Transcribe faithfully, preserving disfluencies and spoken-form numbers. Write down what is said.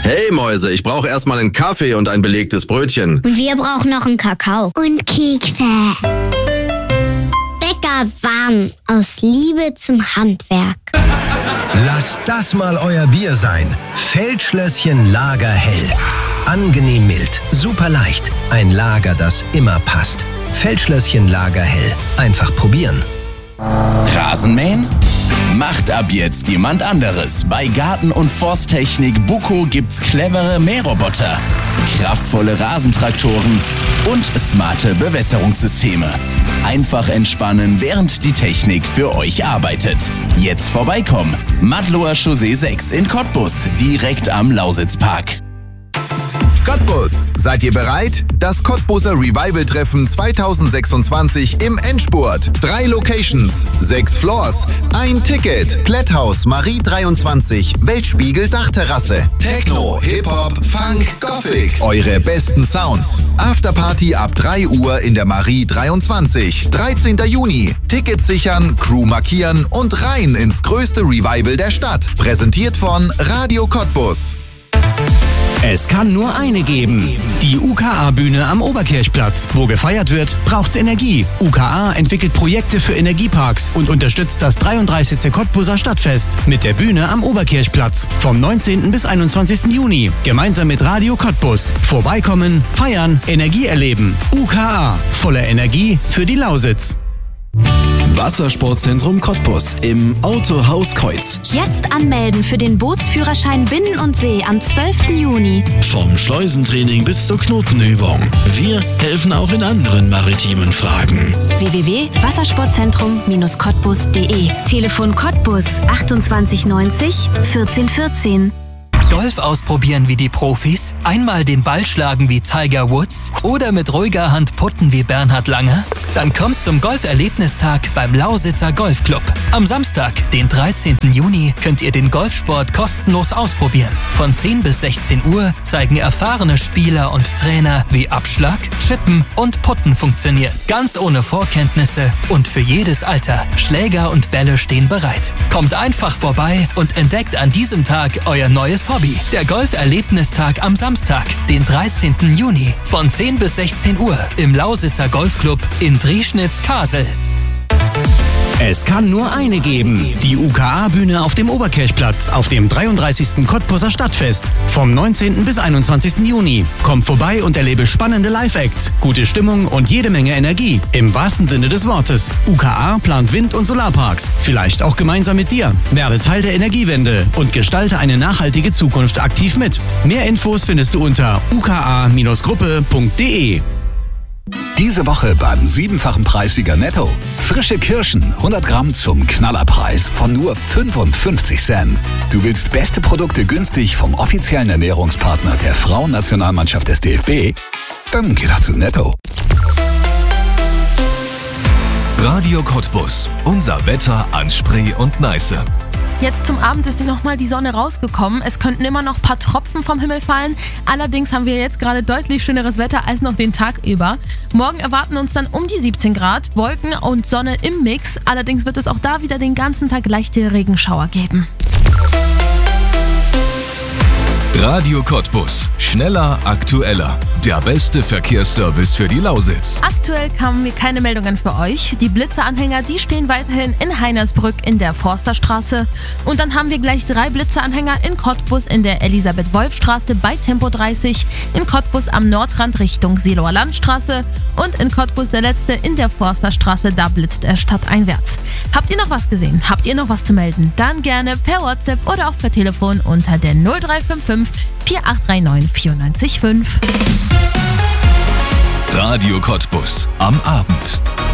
Hey Mäuse, ich brauche erstmal einen Kaffee und ein belegtes Brötchen. Und wir brauchen noch einen Kakao. Und Kekse. Bäcker warm. Aus Liebe zum Handwerk. Lasst das mal euer Bier sein. Feldschlösschen Lager hell. Angenehm mild, super leicht. Ein Lager, das immer passt. Feldschlösschen Lager hell. Einfach probieren. Rasenmähen? Macht ab jetzt jemand anderes. Bei Garten- und Forsttechnik Buco gibt's clevere Mähroboter, kraftvolle Rasentraktoren und smarte Bewässerungssysteme. Einfach entspannen, während die Technik für euch arbeitet. Jetzt vorbeikommen. Madloer Chaussee sechs in Cottbus, direkt am Lausitzpark. Cottbus, seid ihr bereit? Das Cottbuser Revival-Treffen zwanzig sechsundzwanzig im Endspurt. Drei Locations, sechs Floors, ein Ticket. Kletthaus Marie dreiundzwanzig, Weltspiegel Dachterrasse. Techno, Hip-Hop, Funk, Gothic. Eure besten Sounds. Afterparty ab drei Uhr in der Marie dreiundzwanzig. dreizehnten Juni. Tickets sichern, Crew markieren und rein ins größte Revival der Stadt. Präsentiert von Radio Cottbus. Es kann nur eine geben. Die U K A-Bühne am Oberkirchplatz. Wo gefeiert wird, braucht's Energie. U K A entwickelt Projekte für Energieparks und unterstützt das dreiunddreißigste Cottbuser Stadtfest mit der Bühne am Oberkirchplatz vom neunzehnten bis einundzwanzigsten Juni. Gemeinsam mit Radio Cottbus. Vorbeikommen, feiern, Energie erleben. U K A. Voller Energie für die Lausitz. Wassersportzentrum Cottbus im Autohaus Keutz. Jetzt anmelden für den Bootsführerschein Binnen und See am zwölften Juni. Vom Schleusentraining bis zur Knotenübung. Wir helfen auch in anderen maritimen Fragen. w w w punkt wassersportzentrum Bindestrich cottbus punkt de. Telefon Cottbus achtundzwanzig neunzig vierzehn vierzehn. Golf ausprobieren wie die Profis? Einmal den Ball schlagen wie Tiger Woods? Oder mit ruhiger Hand putten wie Bernhard Langer? Dann kommt zum Golferlebnistag beim Lausitzer Golfclub. Am Samstag, den dreizehnten Juni, könnt ihr den Golfsport kostenlos ausprobieren. Von zehn bis sechzehn Uhr zeigen erfahrene Spieler und Trainer, wie Abschlag, Chippen und Putten funktionieren. Ganz ohne Vorkenntnisse und für jedes Alter. Schläger und Bälle stehen bereit. Kommt einfach vorbei und entdeckt an diesem Tag euer neues Hobby. Der Golferlebnistag am Samstag, den dreizehnten Juni, von zehn bis sechzehn Uhr im Lausitzer Golfclub in Drieschnitz-Kasel. Es kann nur eine geben. Die U K A-Bühne auf dem Oberkirchplatz auf dem dreiunddreißigsten Cottbuser Stadtfest vom neunzehnten bis einundzwanzigsten Juni. Komm vorbei und erlebe spannende Live-Acts, gute Stimmung und jede Menge Energie. Im wahrsten Sinne des Wortes. U K A plant Wind- und Solarparks. Vielleicht auch gemeinsam mit dir. Werde Teil der Energiewende und gestalte eine nachhaltige Zukunft aktiv mit. Mehr Infos findest du unter u k a Gruppe punkt de. Diese Woche beim siebenfachen Preissieger Netto. Frische Kirschen, hundert Gramm zum Knallerpreis von nur fünfundfünfzig Cent. Du willst beste Produkte günstig vom offiziellen Ernährungspartner der Frauennationalmannschaft des D F B? Dann geh doch zu Netto. Radio Cottbus. Unser Wetter an Spree und Neiße. Jetzt zum Abend ist nochmal die Sonne rausgekommen. Es könnten immer noch ein paar Tropfen vom Himmel fallen. Allerdings haben wir jetzt gerade deutlich schöneres Wetter als noch den Tag über. Morgen erwarten uns dann um die siebzehn Grad, Wolken und Sonne im Mix. Allerdings wird es auch da wieder den ganzen Tag leichte Regenschauer geben. Radio Cottbus. Schneller, aktueller. Der beste Verkehrsservice für die Lausitz. Aktuell kamen mir keine Meldungen für euch. Die Blitzeranhänger, die stehen weiterhin in Heinersbrück in der Forsterstraße. Und dann haben wir gleich drei Blitzeranhänger in Cottbus in der Elisabeth-Wolf-Straße bei Tempo dreißig, in Cottbus am Nordrand Richtung Seelower Landstraße und in Cottbus der letzte in der Forsterstraße, da blitzt er stadteinwärts. Habt ihr noch was gesehen? Habt ihr noch was zu melden? Dann gerne per WhatsApp oder auch per Telefon unter der null drei fünf fünf vier acht drei neun vier neun fünf. Radio Cottbus am Abend.